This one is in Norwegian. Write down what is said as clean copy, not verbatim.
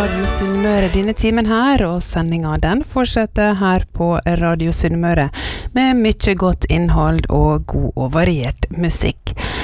Radio Sunnmøre denne timen her, og sendingen den fortsetter her på Radio Sunnmøre med mye godt innhold og god og variert musikk.